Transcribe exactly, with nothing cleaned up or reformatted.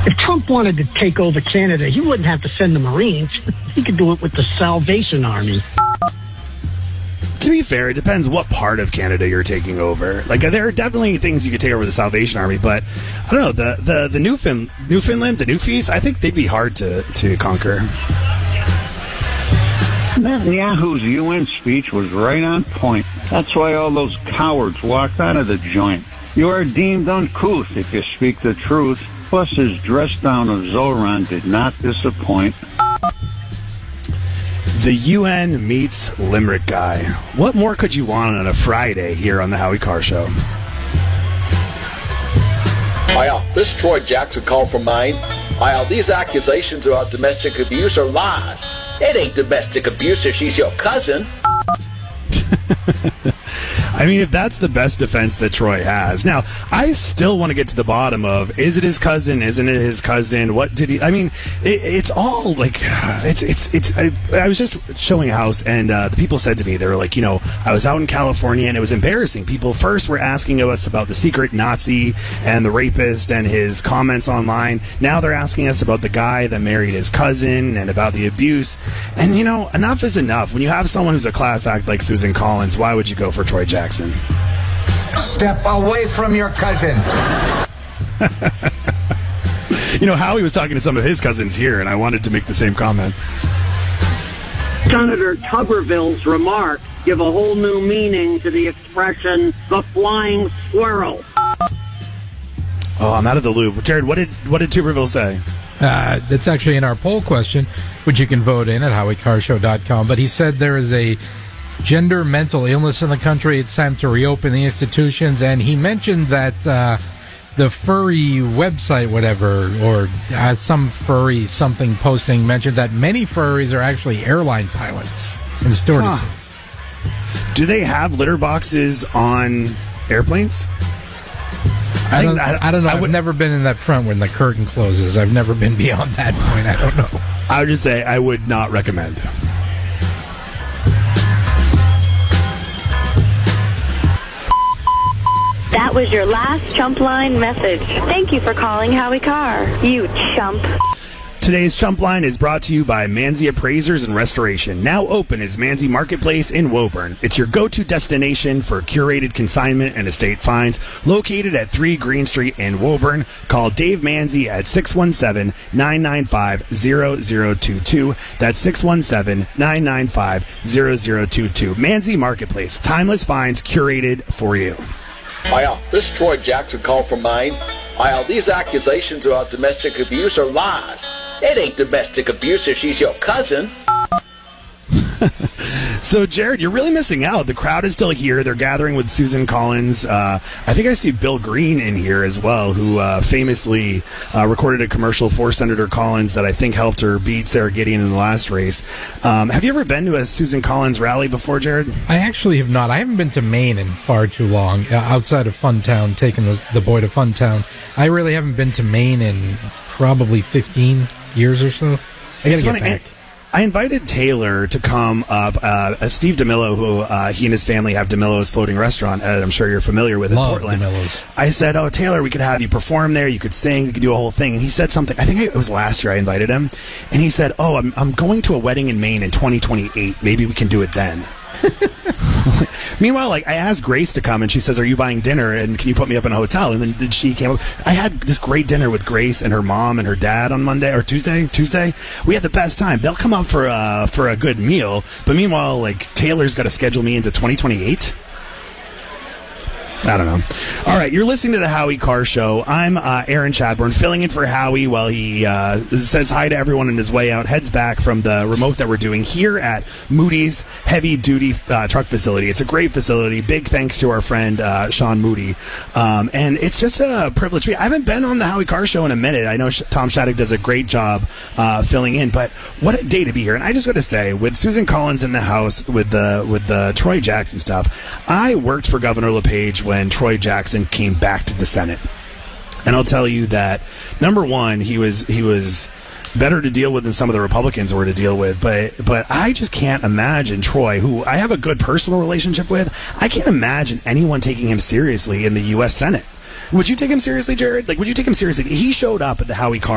If Trump wanted to take over Canada, he wouldn't have to send the Marines. He could do it with the Salvation Army. To be fair, it depends what part of Canada you're taking over. Like, there are definitely things you could take over the Salvation Army, but I don't know, the the, the Newfound, Newfoundland, the Newfies, I think they'd be hard to, to conquer. Netanyahu's U N speech was right on point. That's why all those cowards walked out of the joint. You are deemed uncouth if you speak the truth. Plus, his dress down of Zoran did not disappoint. The U N meets Limerick guy. What more could you want on a Friday here on the Howie Carr Show? Hiya, this is Troy Jackson calling from Maine. Hiya, these accusations about domestic abuse are lies. It ain't domestic abuse if she's your cousin. I mean, if that's the best defense that Troy has. Now, I still want to get to the bottom of, is it his cousin? Isn't it his cousin? What did he, I mean, it, it's all like, it's, it's, it's, I, I was just showing a house and uh, the people said to me, they were like, you know, I was out in California and it was embarrassing. People first were asking us about the secret Nazi and the rapist and his comments online. Now they're asking us about the guy that married his cousin and about the abuse. And, you know, enough is enough. When you have someone who's a class act like Susan Collins, why would you go for Troy Jackson? Step away from your cousin. You know, Howie was talking to some of his cousins here, and I wanted to make the same comment. Senator Tuberville's remarks give a whole new meaning to the expression, the flying squirrel. Oh, I'm out of the loop. Jared, what did what did Tuberville say? Uh, it's actually in our poll question, which you can vote in at howie carr show dot com. But he said there is a gender mental illness in the country. It's time to reopen the institutions. And he mentioned that uh, the furry website, whatever, or uh, some furry something posting mentioned that many furries are actually airline pilots and stewardesses. Huh. Do they have litter boxes on airplanes? I, I, don't, I, I don't know. I I've would, never been in that front when the curtain closes. I've never been beyond that point. I don't know. I would just say I would not recommend. That was your last Chump Line message. Thank you for calling Howie Carr, you chump. Today's Chump Line is brought to you by Manzi Appraisers and Restoration. Now open is Manzi Marketplace in Woburn. It's your go-to destination for curated consignment and estate finds. Located at three Green Street in Woburn. Call Dave Manzi at six one seven, nine nine five, zero zero two two. That's six one seven, nine nine five, zero zero two two. Manzi Marketplace. Timeless finds curated for you. Hiya, this is Troy Jackson calling from Maine. Hiya, these accusations about domestic abuse are lies. It ain't domestic abuse if she's your cousin. So, Jared, you're really missing out. The crowd is still here. They're gathering with Susan Collins. Uh, I think I see Bill Green in here as well, who uh, famously uh, recorded a commercial for Senator Collins that I think helped her beat Sarah Gideon in the last race. Um, have you ever been to a Susan Collins rally before, Jared? I actually have not. I haven't been to Maine in far too long, uh, outside of Funtown, taking the, the boy to Funtown. I really haven't been to Maine in probably fifteen years or so. I gotta get back. I invited Taylor to come up. Uh, Steve DeMillo, who uh, he and his family have DeMillo's Floating Restaurant, uh, I'm sure you're familiar with in Love Portland. DeMillo's. I said, oh, Taylor, we could have you perform there. You could sing. You could do a whole thing. And he said something. I think it was last year I invited him. And he said, oh, I'm, I'm going to a wedding in Maine in twenty twenty-eight. Maybe we can do it then. Meanwhile, like, I asked Grace to come, and she says, are you buying dinner, and can you put me up in a hotel? And then she came up. I had this great dinner with Grace and her mom and her dad on Monday, or Tuesday, Tuesday. We had the best time. They'll come up for, uh, for a good meal, but meanwhile, like, Taylor's got to schedule me into twenty twenty-eight. I don't know. All right, you're listening to the Howie Carr Show. I'm uh, Aaron Chadbourne, filling in for Howie while he uh, says hi to everyone on his way out, heads back from the remote that we're doing here at Moody's Heavy Duty uh, Truck Facility. It's a great facility. Big thanks to our friend uh, Sean Moody. Um, and it's just a privilege. I haven't been on the Howie Carr Show in a minute. I know Tom Shattuck does a great job uh, filling in, but what a day to be here. And I just got to say, with Susan Collins in the house, with the with the Troy Jackson stuff, I worked for Governor LePage when Troy Jackson came back to the Senate. And I'll tell you that, number one, he was he was better to deal with than some of the Republicans were to deal with. But but I just can't imagine Troy, who I have a good personal relationship with, I can't imagine anyone taking him seriously in the U S Senate. Would you take him seriously, Jared? Like, would you take him seriously? He showed up at the Howie Carr